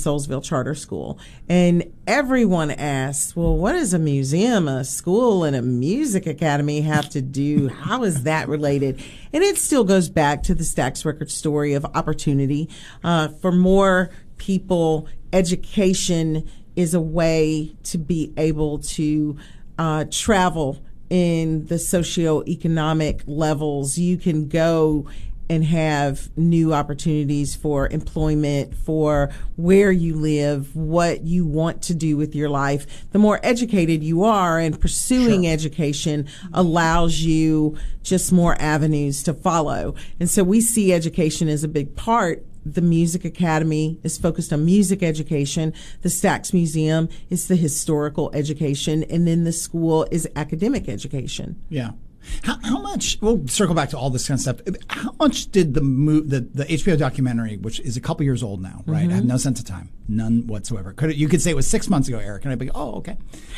Soulsville Charter School. And everyone asks, well, what does a museum, a school, and a music academy have to do? How is that related? And it still goes back to the Stax Records story of opportunity. For more people, education is a way to be able to travel in the socioeconomic levels. You can go and have new opportunities for employment, for where you live, what you want to do with your life. The more educated you are, and pursuing education allows you just more avenues to follow. And so we see education as a big part. The Music Academy is focused on music education. The Stax Museum is the historical education. And then the school is academic education. Yeah. How much, we'll circle back to all this kind of stuff. How much did the HBO documentary, which is a couple years old now, right? I have no sense of time. None whatsoever. You could say it was 6 months ago, Eric, and I'd be, oh, okay.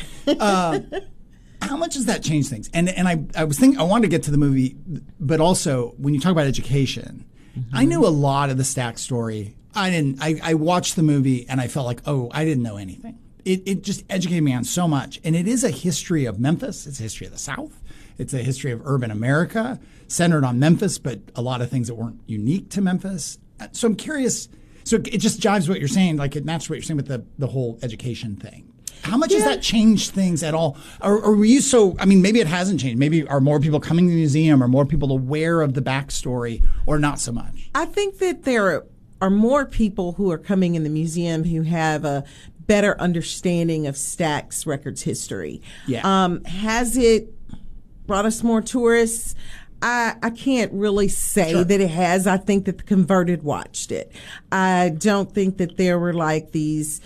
How much does that change things? And I was thinking, I wanted to get to the movie, but also when you talk about education, I knew a lot of the Stax story. I watched the movie and I felt like, oh, I didn't know anything. It just educated me on so much. And it is a history of Memphis. It's a history of the South. It's a history of urban America centered on Memphis, but a lot of things that weren't unique to Memphis. So I'm curious. So it just jives what you're saying. Like it matches what you're saying with the whole education thing. How much has that changed things at all? Or were you maybe it hasn't changed. Maybe are more people coming to the museum? Are more people aware of the backstory or not so much? I think that there are more people who are coming in the museum who have a better understanding of Stax Records history. Yeah. Has it brought us more tourists? I can't really say that it has. I think that the converted watched it. I don't think that there were like these,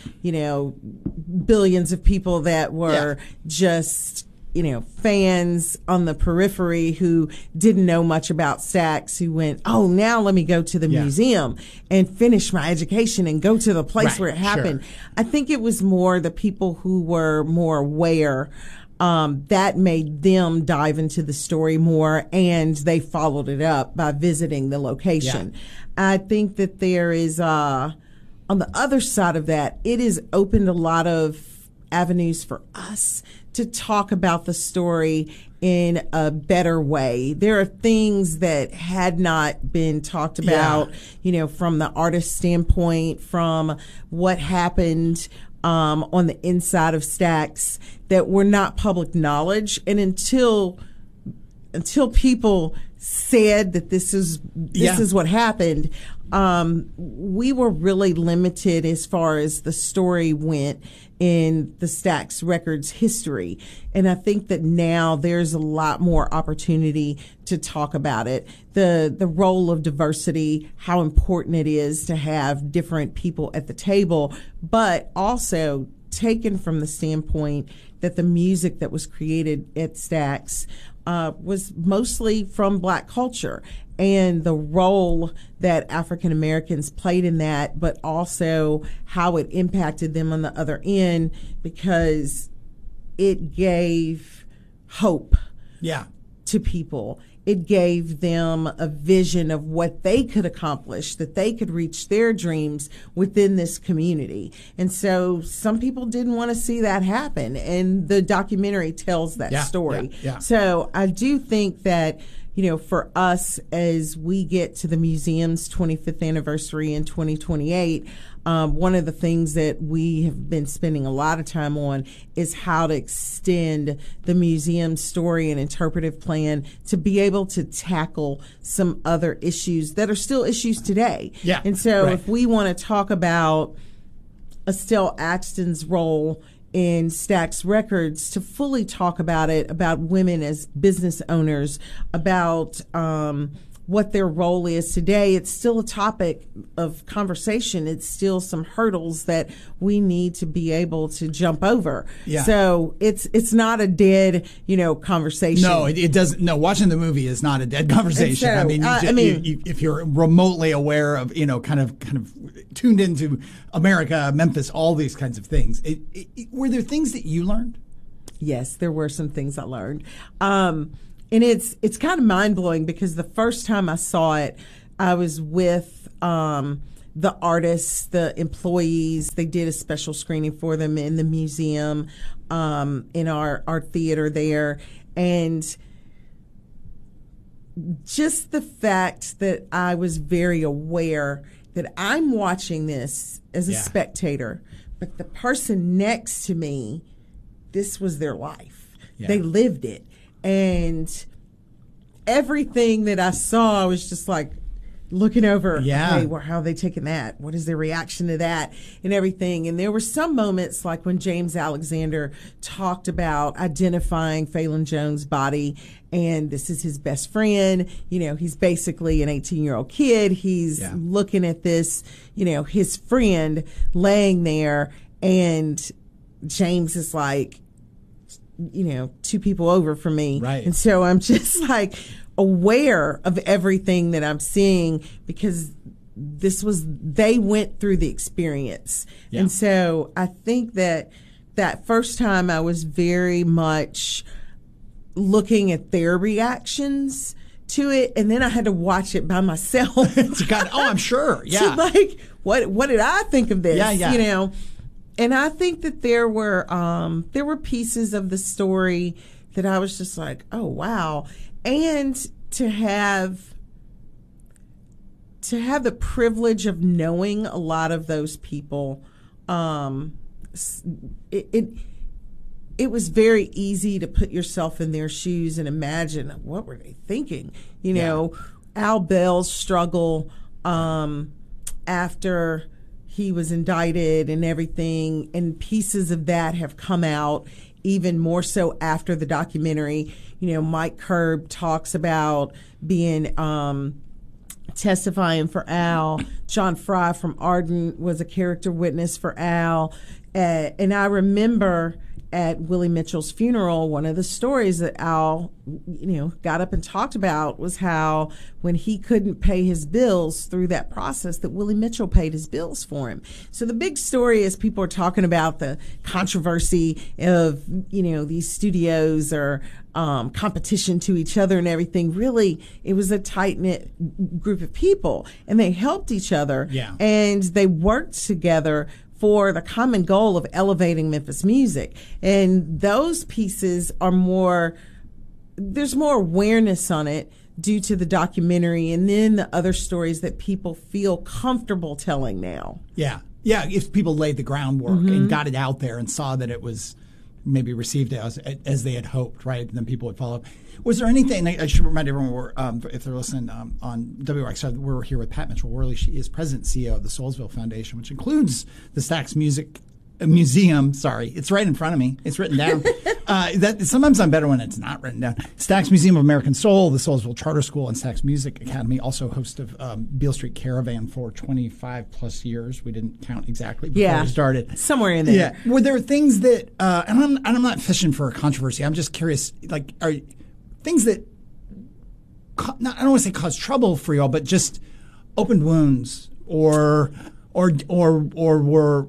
billions of people that were just, fans on the periphery who didn't know much about Stax, who went, oh, now let me go to the museum and finish my education and go to the place where it happened. I think it was more the people who were more aware that made them dive into the story more, and they followed it up by visiting the location. I think that there is, on the other side of that, it has opened a lot of avenues for us to talk about the story in a better way. There are things that had not been talked about, from the artist standpoint, from what happened on the inside of Stax, that were not public knowledge. And until people said that this is what happened, we were really limited as far as the story went in the Stax Records history. And I think that now there's a lot more opportunity to talk about it. The role of diversity, how important it is to have different people at the table, but also taken from the standpoint that the music that was created at Stax was mostly from Black culture, and the role that African Americans played in that, but also how it impacted them on the other end, because it gave hope to people. It gave them a vision of what they could accomplish, that they could reach their dreams within this community. And so some people didn't want to see that happen, and the documentary tells that story. So I do think that, for us, as we get to the museum's 25th anniversary in 2028, one of the things that we have been spending a lot of time on is how to extend the museum's story and interpretive plan to be able to tackle some other issues that are still issues today. And so if we want to talk about Estelle Axton's role in Stax Records, to fully talk about it, about women as business owners, about what their role is today, it's still a topic of conversation. It's still some hurdles that we need to be able to jump over. So it's not a dead, conversation. No, it doesn't. No, watching the movie is not a dead conversation. So, if you're remotely aware of, kind of tuned into America, Memphis, all these kinds of things. Were there things that you learned? Yes, there were some things I learned. And it's kind of mind blowing, because the first time I saw it, I was with the artists, the employees. They did a special screening for them in the museum, in our theater there. And just the fact that I was very aware that I'm watching this as a spectator, but the person next to me, this was their life. Yeah. They lived it. And everything that I saw, I was just like looking over, hey, well, how are they taking that? What is their reaction to that and everything? And there were some moments like when James Alexander talked about identifying Phelan Jones' body, and this is his best friend. You know, he's basically an 18-year-old kid. He's looking at this, you know, his friend laying there, and James is like, you know, two people over from me. Right. And so I'm just like aware of everything that I'm seeing, because they went through the experience. Yeah. And so I think that first time I was very much looking at their reactions to it, and then I had to watch it by myself. I'm sure. Yeah. Like, what did I think of this? Yeah. You know? And I think that there were pieces of the story that I was just like, oh wow. And to have the privilege of knowing a lot of those people, it was very easy to put yourself in their shoes and imagine what were they thinking. You know, Al Bell's struggle after he was indicted and everything, and pieces of that have come out even more so after the documentary. You know, Mike Curb talks about being testifying for Al. John Fry from Ardent was a character witness for Al. And I remember at Willie Mitchell's funeral, one of the stories that Al, you know, got up and talked about was how when he couldn't pay his bills through that process, that Willie Mitchell paid his bills for him. So the big story is people are talking about the controversy of, you know, these studios or competition to each other and everything. Really, it was a tight-knit group of people, and they helped each other. Yeah. And they worked together for the common goal of elevating Memphis music. And those pieces are there's more awareness on it due to the documentary, and then the other stories that people feel comfortable telling now. Yeah. Yeah. If people laid the groundwork and got it out there and saw that it was maybe received as they had hoped, right? And then people would follow up. Was there anything, I should remind everyone, if they're listening on WRX, we're here with Pat Mitchell-Worley. She is president and CEO of the Soulsville Foundation, which includes the Stax Music Museum. Sorry, it's right in front of me. It's written down. Sometimes I'm better when it's not written down. Stax Museum of American Soul, the Soulsville Charter School, and Stax Music Academy, also host of Beale Street Caravan for 25 plus years. We didn't count exactly before we started. Somewhere in there. Yeah. Were there things that, and I'm not fishing for a controversy. I'm just curious, like, are things that, I don't want to say cause trouble for y'all, but just opened wounds or were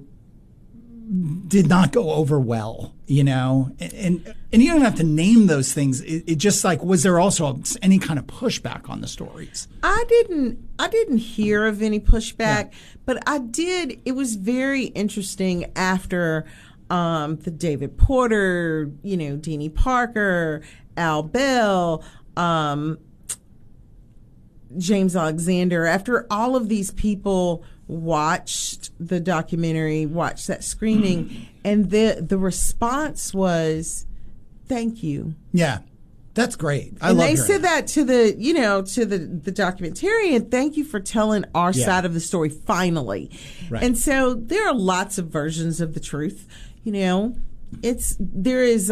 did not go over well, you know, and you don't have to name those things. It just like, was there also any kind of pushback on the stories? I didn't hear of any pushback, but I did. It was very interesting after the David Porter, you know, Deanie Parker, Al Bell, James Alexander, after all of these people watched the documentary, watched that screening, and the response was, thank you. Yeah. That's great. And they said that to the documentarian, thank you for telling our side of the story finally. Right. And so there are lots of versions of the truth. You know, there is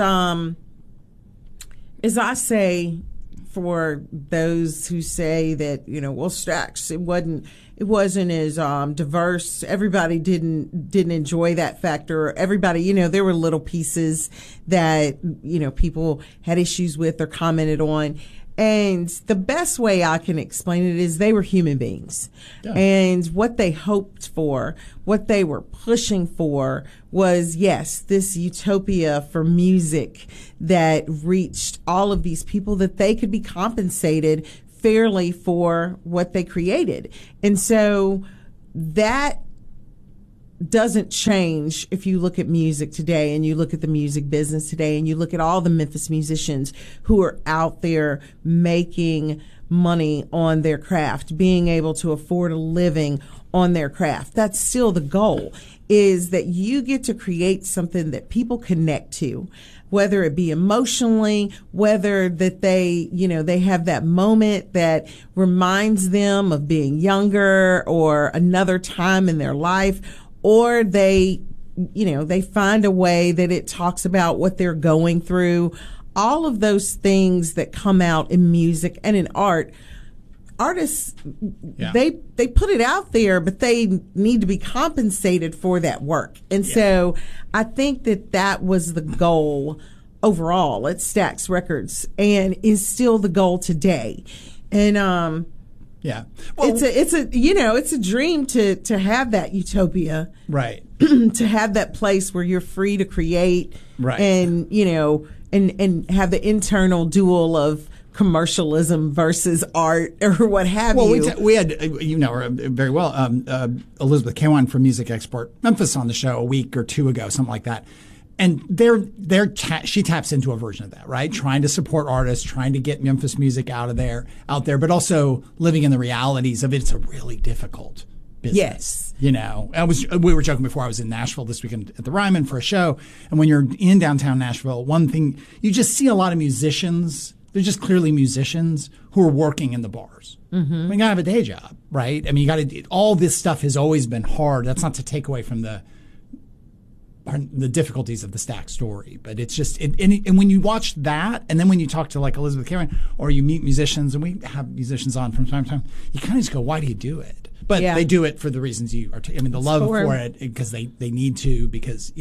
as I say, for those who say that, you know, well, Stax, it wasn't as diverse. Everybody didn't enjoy that factor. Everybody, you know, there were little pieces that, you know, people had issues with or commented on. And the best way I can explain it is they were human beings. Yeah. And what they hoped for, what they were pushing for was, yes, this utopia for music that reached all of these people, that they could be compensated fairly for what they created. And so that doesn't change if you look at music today and you look at the music business today and you look at all the Memphis musicians who are out there making money on their craft, being able to afford a living on their craft. That's still the goal, is that you get to create something that people connect to, whether it be emotionally, whether that they have that moment that reminds them of being younger or another time in their life, or they find a way that it talks about what they're going through. All of those things that come out in music and in art, artists, they put it out there, but they need to be compensated for that work. And so I think that was the goal overall at Stax Records, and is still the goal today. And well, it's a dream to have that utopia, right? To have that place where you're free to create, right? And and have the internal duel of commercialism versus art or what have you. Well, we had, very well, Elizabeth Kawan from Music Export Memphis on the show a week or two ago, something like that. And she taps into a version of that, right? Trying to support artists, trying to get Memphis music out there, but also living in the realities of it. It's a really difficult business. Yes. We were joking before. I was in Nashville this weekend at the Ryman for a show. And when you're in downtown Nashville, one thing, you just see a lot of musicians. They're just clearly musicians who are working in the bars. Mm-hmm. I mean, you gotta have a day job, right? I mean, all this stuff has always been hard. That's not to take away from the difficulties of the Stax story, but it's just, and when you watch that, and then when you talk to like Elizabeth Cameron, or you meet musicians, and we have musicians on from time to time, you kind of just go, why do you do it? But they do it for the reasons you are. The love for it, because they need to, because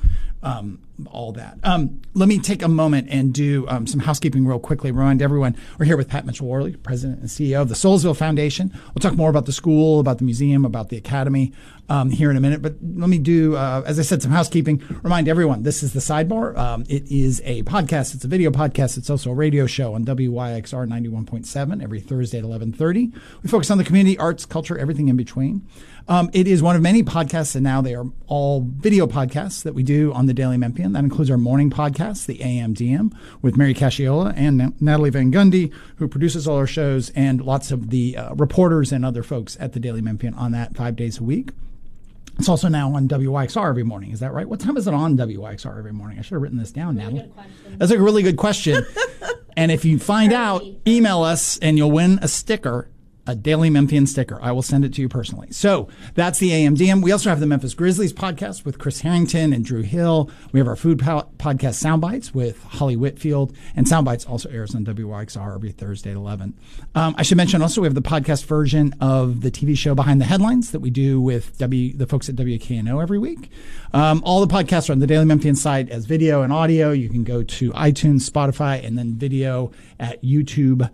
all that. Let me take a moment and do some housekeeping real quickly. Remind everyone we're here with Pat Mitchell-Worley, President and CEO of the Soulsville Foundation. We'll talk more about the school, about the museum, about the academy here in a minute. But let me do, as I said, some housekeeping. Remind everyone, this is The Sidebar. It is a podcast. It's a video podcast. It's also a radio show on WYXR 91.7 every Thursday at 11:30. We focus on the community, arts, culture, everything in between. It is one of many podcasts, and now they are all video podcasts that we do on the Daily Memphian. That includes our morning podcast, the AM/DM, with Mary Casciola and Natalie Van Gundy, who produces all our shows, and lots of the reporters and other folks at the Daily Memphian on that 5 days a week. It's also now on WYXR every morning. Is that right? What time is it on WYXR every morning? I should have written this down, Natalie. That's a really good question. And if you find out, email us and you'll win a sticker. A Daily Memphian sticker. I will send it to you personally. So that's the AMDM. We also have the Memphis Grizzlies podcast with Chris Harrington and Drew Hill. We have our food podcast Soundbites with Holly Whitfield. And Soundbites also airs on WYXR every Thursday at 11. I should mention also we have the podcast version of the TV show Behind the Headlines that we do with the folks at WKNO every week. All the podcasts are on the Daily Memphian site as video and audio. You can go to iTunes, Spotify, and then video at YouTube.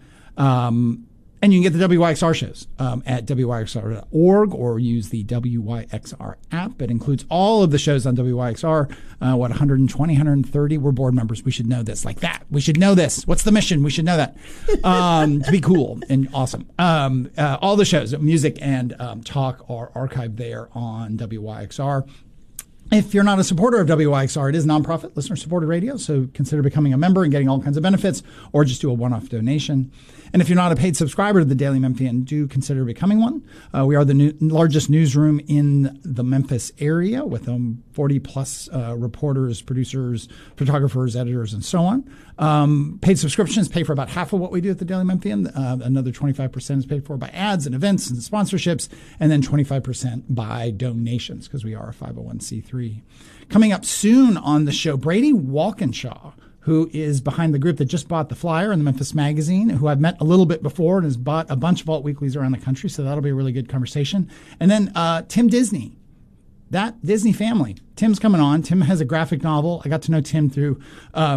And you can get the WYXR shows at WYXR.org or use the WYXR app. It includes all of the shows on WYXR. 120, 130? We're board members. We should know this. Like that. We should know this. What's the mission? We should know that. To be cool and awesome. All the shows, music and talk, are archived there on WYXR. If you're not a supporter of WYXR, it is nonprofit, listener-supported radio, so consider becoming a member and getting all kinds of benefits, or just do a one-off donation. And if you're not a paid subscriber to the Daily Memphian, do consider becoming one. We are the largest newsroom in the Memphis area with 40-plus reporters, producers, photographers, editors, and so on. Paid subscriptions pay for about half of what we do at the Daily Memphian. Another 25% is paid for by ads and events and sponsorships, and then 25% by donations, because we are a 501c3. Coming up soon on the show, Brady Walkinshaw, who is behind the group that just bought the Flyer and the Memphis Magazine, who I've met a little bit before and has bought a bunch of alt weeklies around the country, so that'll be a really good conversation. And then Tim Disney, that Disney family. Tim's coming on. Tim has a graphic novel. I got to know Tim through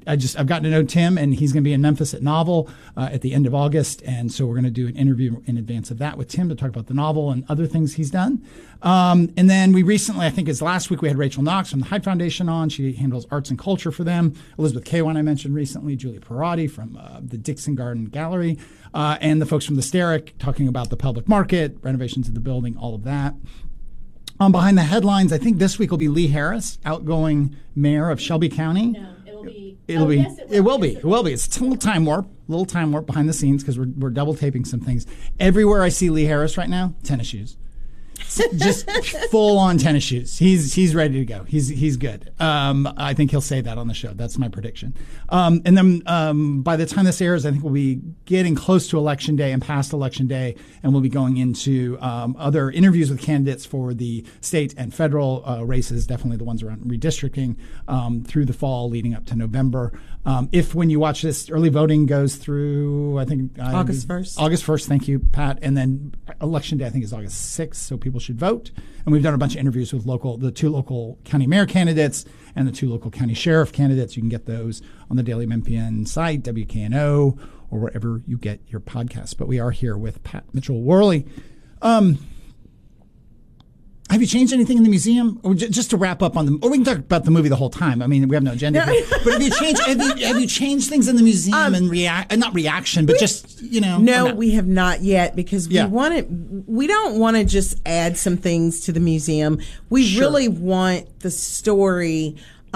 I've gotten to know Tim, and he's going to be in Memphis at Novel at the end of August, and so we're going to do an interview in advance of that with Tim to talk about the novel and other things he's done. And then we recently, I think it's last week, we had Rachel Knox from the Hyde Foundation on. She handles arts and culture for them. Elizabeth Kawan I mentioned recently, Julia Parati from the Dixon Garden Gallery, and the folks from the Steric talking about the public market, renovations of the building, all of that. Behind the headlines, I think this week will be Lee Harris, outgoing mayor of Shelby County. No, it'll be. Yes, it will be. It's a little time warp behind the scenes because we're double taping some things. Everywhere I see Lee Harris right now, tennis shoes. Just full on tennis shoes. He's ready to go. He's good. I think he'll say that on the show. That's my prediction. And then by the time this airs, I think we'll be getting close to Election Day and past Election Day, and we'll be going into other interviews with candidates for the state and federal races, definitely the ones around redistricting, through the fall leading up to November. If when you watch this, early voting goes through, I think August 1st. August 1st, thank you, Pat. And then Election Day, I think, is August 6th, so people should vote. And we've done a bunch of interviews with the 2 local county mayor candidates and the 2 local county sheriff candidates. You can get those on the Daily Memphian site, WKNO, or wherever you get your podcasts. But we are here with Pat Mitchell-Worley. Have you changed anything in the museum? Or just to wrap up on or we can talk about the movie the whole time. I mean, we have no agenda here. But have you changed things in the museum and not reaction, but just, No, we have not yet because we don't want to just add some things to the museum. We really want the story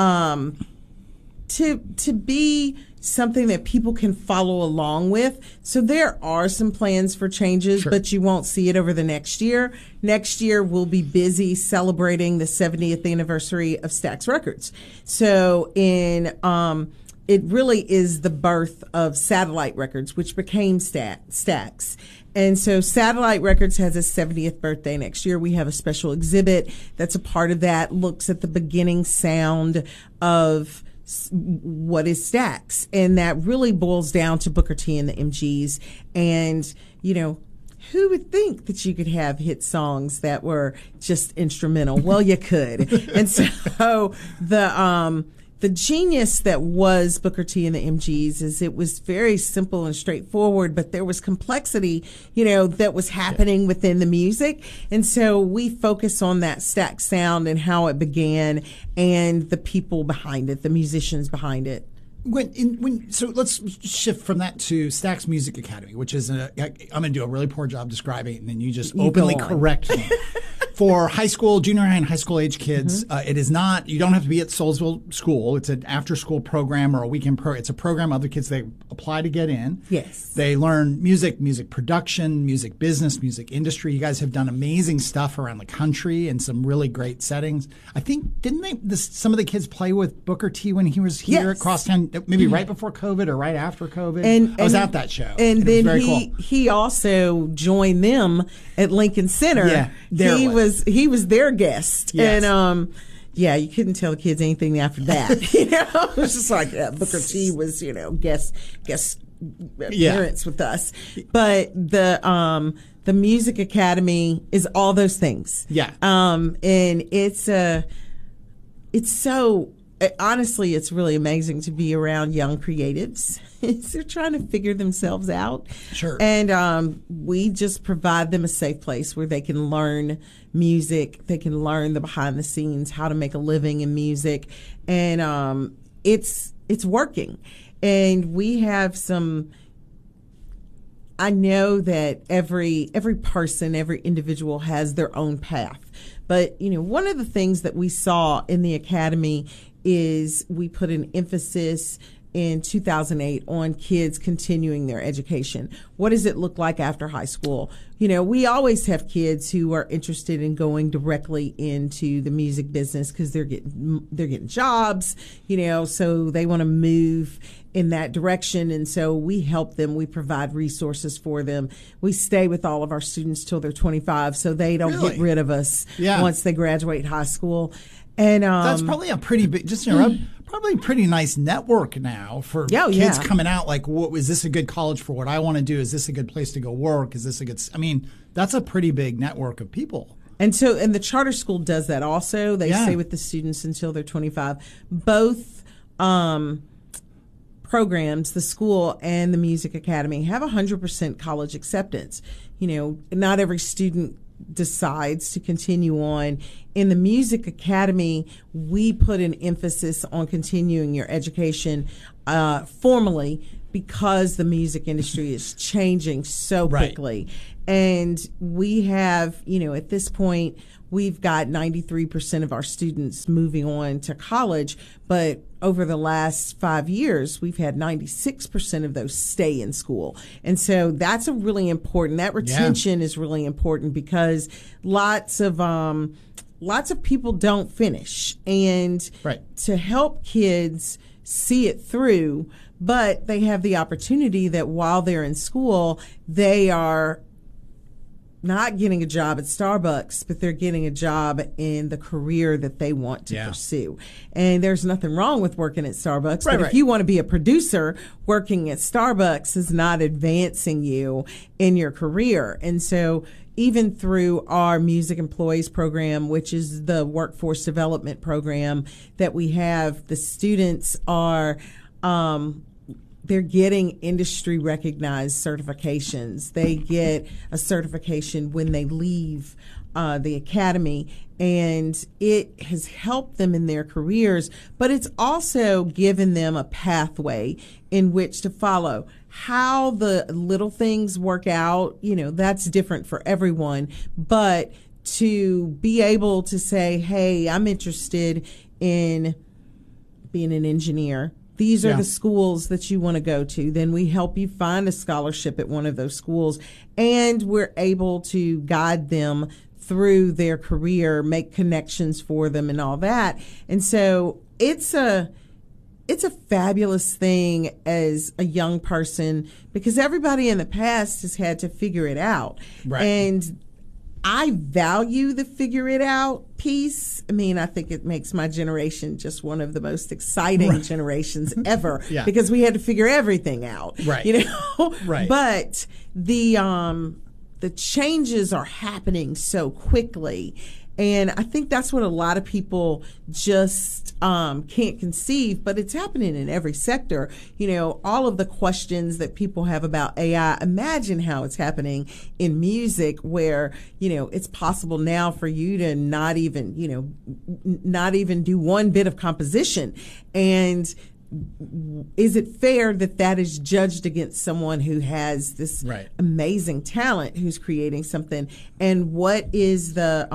to be something that people can follow along with. So there are some plans for changes, but you won't see it over the next year. Next year, we'll be busy celebrating the 70th anniversary of Stax Records. So it really is the birth of Satellite Records, which became Stax. And so Satellite Records has its 70th birthday next year. We have a special exhibit that's a part of that, looks at the beginning sound of what is Stax, and that really boils down to Booker T and the MGs. And who would think that you could have hit songs that were just instrumental? Well, you could. And so the genius that was Booker T and the MGs is it was very simple and straightforward, but there was complexity, that was happening within the music. And so we focus on that Stax sound and how it began and the people behind it, the musicians behind it. So let's shift from that to Stax Music Academy, which is I'm going to do a really poor job describing it, and then you just openly correct me. For high school, junior high and high school age kids, it is not, you don't have to be at Soulsville School. It's an after school program or a weekend program. It's a program other kids, they apply to get in. Yes. They learn music production, music business, music industry. You guys have done amazing stuff around the country in some really great settings. I think, some of the kids play with Booker T when he was here at Crosstown, maybe right before COVID or right after COVID? I was at that show. And then he also joined them at Lincoln Center. Yeah, he was their guest. Yes. And you couldn't tell the kids anything after that. It was just like Booker T was, guest appearance with us. But the Music Academy is all those things. Yeah. And it's so honestly, it's really amazing to be around young creatives. They're trying to figure themselves out. Sure. And we just provide them a safe place where they can learn music. They can learn the behind the scenes, how to make a living in music. And it's working. And we have I know that every person, every individual has their own path. But, one of the things that we saw in the Academy is we put an emphasis in 2008 on kids continuing their education. What does it look like after high school? We always have kids who are interested in going directly into the music business because they're getting jobs, so they want to move in that direction. And so we help them. We provide resources for them. We stay with all of our students till they're 25 so they don't get rid of us once they graduate high school. And that's probably a pretty big, probably a pretty nice network now for kids coming out. Like, is this a good college for what I want to do? Is this a good place to go work? Is this a good? That's a pretty big network of people. And the charter school does that also. They stay with the students until they're 25. Both programs, the school and the Music Academy have 100% college acceptance. You know, not every student decides to continue on. In the Music Academy, we put an emphasis on continuing your education formally because the music industry is changing so quickly. And we have, you know, at this point, we've got 93% of our students moving on to college, but over the last 5 years, we've had 96% of those stay in school. And so that's a really important, that retention is really important because lots of people don't finish. And to help kids see it through, but they have the opportunity that while they're in school, they are not getting a job at Starbucks, but they're getting a job in the career that they want to pursue. And there's nothing wrong with working at Starbucks, but if you want to be a producer, working at Starbucks is not advancing you in your career. And so even through our Music Employees Program, which is the workforce development program that we have, the students are they're getting industry recognized certifications. They get a certification when they leave the academy, and it has helped them in their careers, but it's also given them a pathway in which to follow. How the little things work out, you know, that's different for everyone, but to be able to say, hey, I'm interested in being an engineer. These are the schools that you want to go to. Then we help you find a scholarship at one of those schools, and we're able to guide them through their career, make connections for them and all that. And so it's a fabulous thing as a young person because everybody in the past has had to figure it out. And I value the figure it out piece. I mean, I think it makes my generation just one of the most exciting generations ever because we had to figure everything out, you know? But the changes are happening so quickly. And I think that's what a lot of people just can't conceive, but it's happening in every sector. You know, all of the questions that people have about AI, imagine how it's happening in music where, you know, it's possible now for you to not even do one bit of composition. And is it fair that that is judged against someone who has this amazing talent who's creating something? And what is the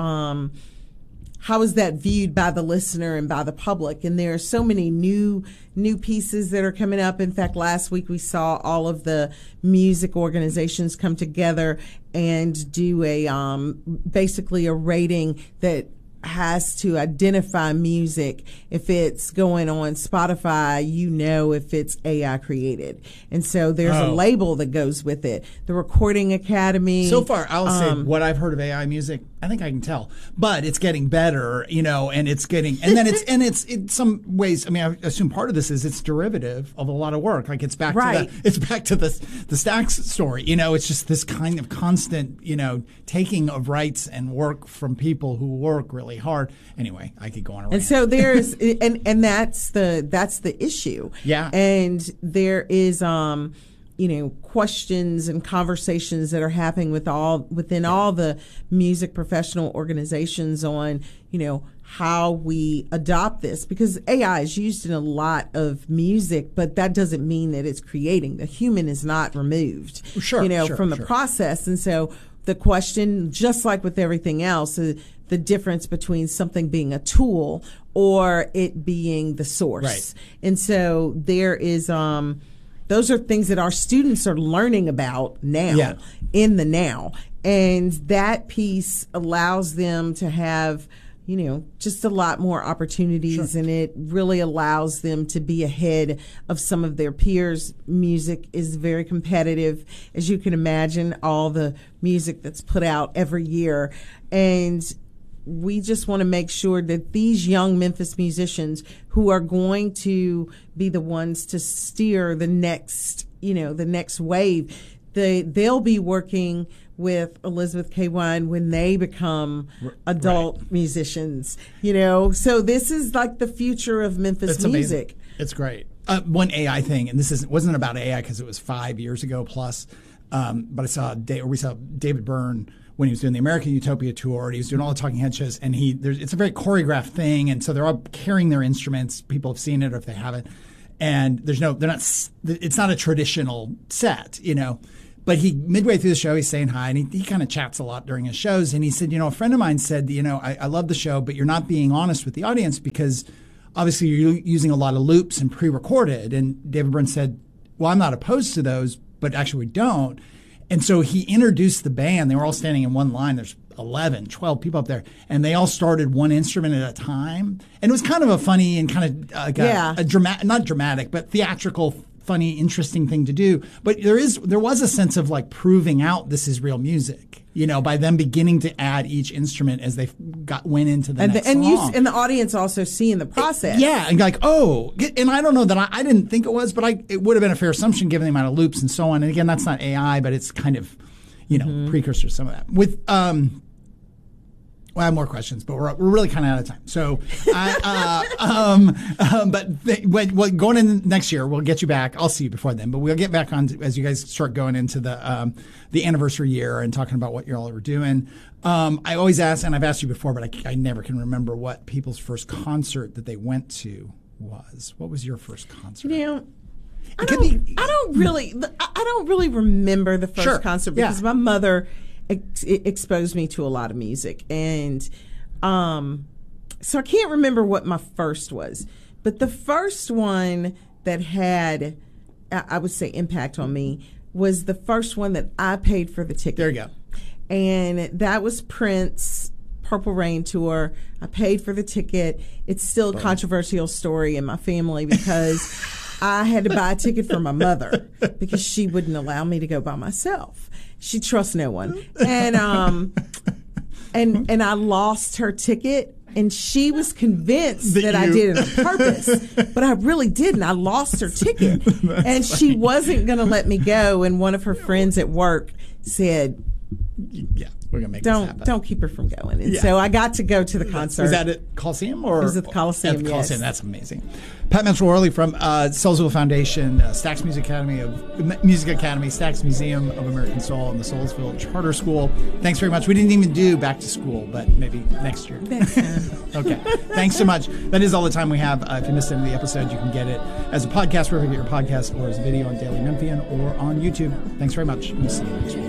how is that viewed by the listener and by the public? And there are so many new pieces that are coming up. In fact, last week we saw all of the music organizations come together and do a basically a rating that has to identify music. If it's going on Spotify, you know if it's AI created. And so there's a label that goes with it. The Recording Academy. So far, I'll say what I've heard of AI music, I think I can tell. But it's getting better, you know, and it's getting, and then it's in some ways, I mean, I assume part of this is it's derivative of a lot of work. Like it's back to the Stax story. You know, it's just this kind of constant, you know, taking of rights and work from people who work really hard. Anyway, I could go on. And so there's, and that's the issue. Yeah. And there is, you know, questions and conversations that are happening within all the music professional organizations on, you know, how we adopt this, because AI is used in a lot of music, but that doesn't mean that it's creating. The human is not removed, from the process. And so the question, just like with everything else, the difference between something being a tool or it being the source. Right. And so there is, those are things that our students are learning about now, in the now. And that piece allows them to have, you know, just a lot more opportunities, and it really allows them to be ahead of some of their peers. Music is very competitive, as you can imagine, all the music that's put out every year. And we just want to make sure that these young Memphis musicians who are going to be the ones to steer the next wave, they'll be working with Elizabeth K. Wine when they become adult musicians, you know. So this is like the future of Memphis music. It's great. one AI thing, and this wasn't about AI because it was 5 years ago plus, but we saw David Byrne when he was doing the American Utopia tour, and he was doing all the talking head shows, and it's a very choreographed thing, and so they're all carrying their instruments. People have seen it, or if they haven't, and it's not a traditional set, But midway through the show, he's saying hi, and he kind of chats a lot during his shows, and he said, a friend of mine said, I love the show, but you're not being honest with the audience because obviously you're using a lot of loops and pre-recorded. And David Byrne said, well, I'm not opposed to those, but actually we don't. And so he introduced the band. They were all standing in one line. There's 11, 12 people up there. And they all started one instrument at a time. And it was kind of a funny and kind of a dramatic, not dramatic, but theatrical, funny, interesting thing to do. But there was a sense of like proving out this is real music, by them beginning to add each instrument as they went into the next song. And the audience also seeing the process. And like, and I don't know that I didn't think it was, but it would have been a fair assumption given the amount of loops and so on. And again, that's not AI, but it's kind of, precursor to some of that. With I have more questions, but we're really kind of out of time. So, going in next year, we'll get you back. I'll see you before then, but we'll get back on as you guys start going into the anniversary year and talking about what you all are doing. I always ask, and I've asked you before, but I never can remember what people's first concert that they went to was. What was your first concert? I don't really remember the first concert because my mother exposed me to a lot of music, and so I can't remember what my first was, but the first one that had, I would say, impact on me was the first one that I paid for the ticket. There you go. And that was Prince Purple Rain tour. I paid for the ticket. It's still a controversial story in my family because I had to buy a ticket for my mother because she wouldn't allow me to go by myself. She trusts no one. And and I lost her ticket, and she was convinced that I did it on purpose. But I really didn't. I lost her ticket. And she wasn't going to let me go, and one of her friends at work said, we're going to make this happen. Don't keep her from going. And so I got to go to the concert. Was that at Coliseum? Or? It was at the Coliseum, At the Coliseum, yes. That's amazing. Pat Mitchell-Worley from Soulsville Foundation, Stax Music Academy, Stax Museum of American Soul, and the Soulsville Charter School. Thanks very much. We didn't even do Back to School, but maybe next year. Next time. Okay. Thanks so much. That is all the time we have. If you missed any of the episodes, you can get it as a podcast wherever you get your podcasts, or as a video on Daily Memphian or on YouTube. Thanks very much. We'll see you next week.